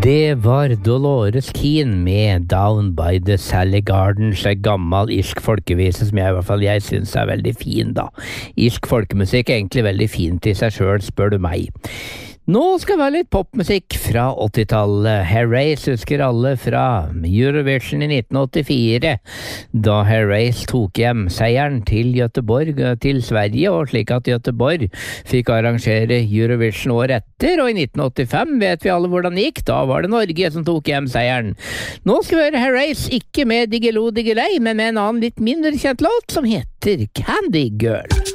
Det var Dolores Keane med Down by the Sally Gardens, en gammel irsk folkevise som jeg synes er veldig fin da. Irsk folkemusikk er egentlig veldig fint i seg selv, spør du meg. Nå skal vi ha litt popmusikk fra 80-tallet. Herreys husker alle fra Eurovision i 1984, da Herreys tok hjem seieren til Göteborg, til Sverige, og slik at Göteborg fikk arrangere Eurovision år etter, og i 1985 vet vi alle hvordan det gikk, da var det Norge som tok hjem seieren. Nå skal vi høre Herreys, ikke med Diggelo Diggelei, men med en annen litt mindre kjent låt som heter Candy Girl.